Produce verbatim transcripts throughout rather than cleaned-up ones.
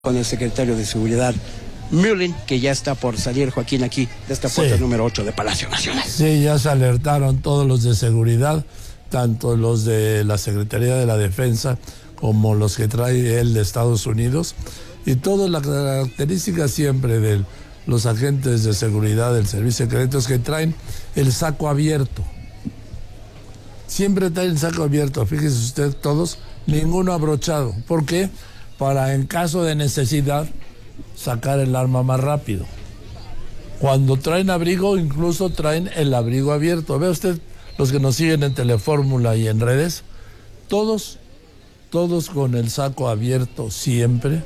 con el secretario de Seguridad, Mullin, que ya está por salir, Joaquín, aquí de esta puerta sí. número ocho de Palacio Nacional. Sí, ya se alertaron todos los de seguridad, tanto los de la Secretaría de la Defensa como los que trae él de Estados Unidos, y toda la característica siempre de los agentes de seguridad del servicio secreto es que traen el saco abierto. Siempre traen el saco abierto, fíjese usted todos, ninguno abrochado. ¿Por qué? Para en caso de necesidad sacar el arma más rápido. Cuando traen abrigo, incluso traen el abrigo abierto. Ve usted, los que nos siguen en Telefórmula y en redes, todos, todos con el saco abierto siempre.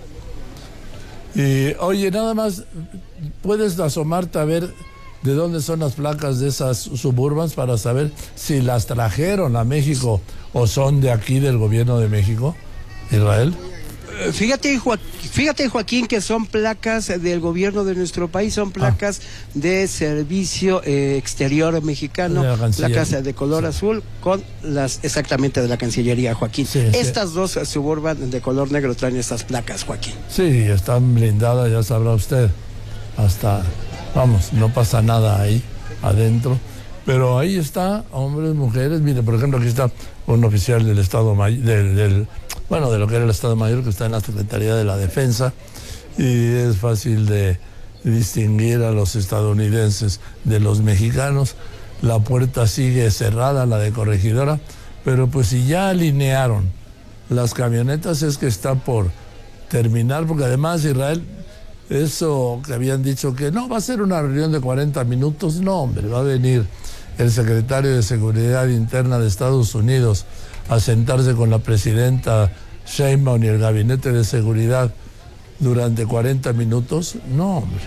Y oye, nada más, puedes asomarte a ver de dónde son las placas de esas Suburbans para saber si las trajeron a México o son de aquí del gobierno de México, Israel. Fíjate, Joaquín, fíjate, Joaquín, que son placas del gobierno de nuestro país, son placas ah. de servicio eh, exterior mexicano, placas de color sí. azul con las exactamente de la Cancillería, Joaquín. Sí, Estas sí. dos Suburban de color negro traen estas placas, Joaquín. Sí, están blindadas, ya sabrá usted. Hasta, vamos, no pasa nada ahí adentro. Pero ahí está, hombres, mujeres. Mire, por ejemplo, aquí está un oficial del Estado Mayor, del, del, bueno, de lo que era el Estado Mayor, que está en la Secretaría de la Defensa, y es fácil de distinguir a los estadounidenses de los mexicanos. La puerta sigue cerrada, la de Corregidora, pero pues si ya alinearon las camionetas es que está por terminar, porque además, Israel, eso que habían dicho que no, va a ser una reunión de cuarenta minutos, no, hombre, va a venir el secretario de Seguridad Interna de Estados Unidos a sentarse con la presidenta Sheinbaum y el gabinete de seguridad durante cuarenta minutos. No, hombre.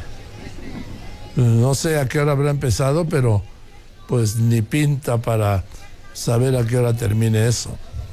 No sé a qué hora habrá empezado, pero pues ni pinta para saber a qué hora termine eso.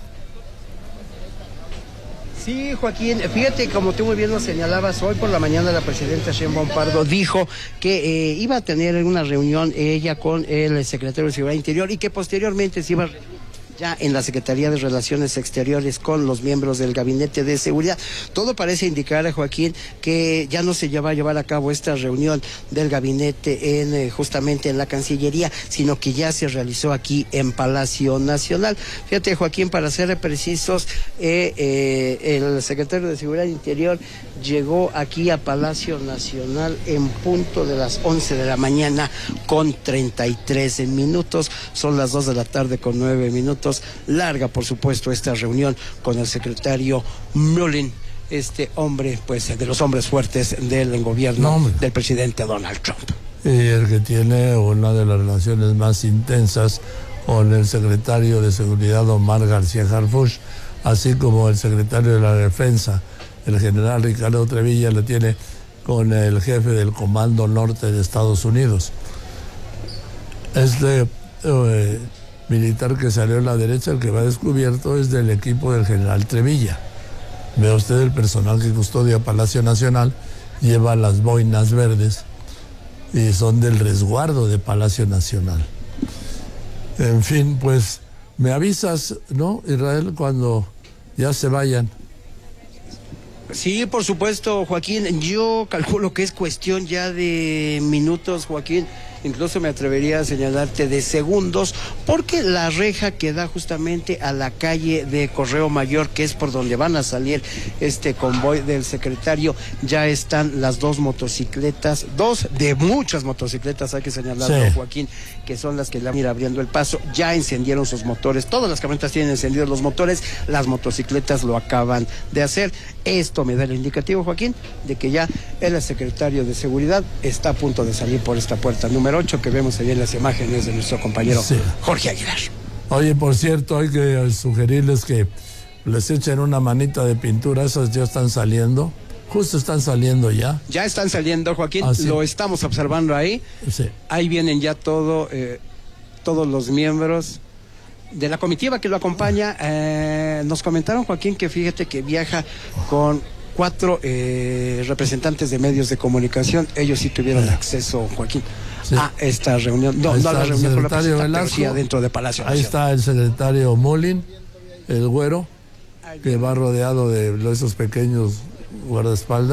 Sí, Joaquín, fíjate, como tú muy bien lo señalabas, hoy por la mañana la presidenta Sheinbaum Pardo dijo que eh, iba a tener una reunión ella con el secretario de Seguridad Interior y que posteriormente se iba a ya en la Secretaría de Relaciones Exteriores con los miembros del Gabinete de Seguridad. Todo parece indicar, Joaquín, que ya no se va a llevar a cabo esta reunión del gabinete en eh, justamente en la Cancillería, sino que ya se realizó aquí en Palacio Nacional. Fíjate, Joaquín, para ser precisos, eh, eh, el secretario de Seguridad Interior llegó aquí a Palacio Nacional en punto de las once de la mañana con treinta y tres minutos. Son las dos de la tarde con nueve minutos. Larga, por supuesto, esta reunión con el secretario Mullin, este hombre, pues, de los hombres fuertes del gobierno no, del presidente Donald Trump. Y el que tiene una de las relaciones más intensas con el secretario de Seguridad, Omar García Harfuch, así como el secretario de la Defensa, el general Ricardo Trevilla, le tiene con el jefe del Comando Norte de Estados Unidos. Este eh, militar que salió a la derecha, el que va descubierto, es del equipo del general Trevilla. Ve usted, el personal que custodia Palacio Nacional lleva las boinas verdes y son del resguardo de Palacio Nacional. En fin, pues me avisas, ¿no, Israel, cuando ya se vayan? Sí, por supuesto, Joaquín. Yo calculo que es cuestión ya de minutos, Joaquín. Incluso me atrevería a señalarte de segundos, porque la reja que da justamente a la calle de Correo Mayor, que es por donde van a salir este convoy del secretario, ya están las dos motocicletas, dos de muchas motocicletas, hay que señalarlo, sí. Joaquín, que son las que le van a ir abriendo el paso. Ya encendieron sus motores, todas las camionetas tienen encendidos los motores, las motocicletas lo acaban de hacer. Esto me da el indicativo, Joaquín, de que ya el secretario de Seguridad está a punto de salir por esta puerta número ocho que vemos ahí en las imágenes de nuestro compañero sí. Jorge Aguilar. Oye, por cierto, hay que sugerirles que les echen una manita de pintura, esas ya están saliendo, justo están saliendo ya. Ya están saliendo, Joaquín, ah, sí. Lo estamos observando ahí. Sí. Ahí vienen ya todo, eh, todos los miembros de la comitiva que lo acompaña. Eh, nos comentaron, Joaquín, que fíjate que viaja con cuatro eh, representantes de medios de comunicación. Ellos sí tuvieron acceso, Joaquín, sí. a esta reunión. No, no a la reunión con la presidenta, pero sí adentro de Palacio Nacional. Ahí está el secretario Mullin, el güero, que va rodeado de esos pequeños guardaespaldas.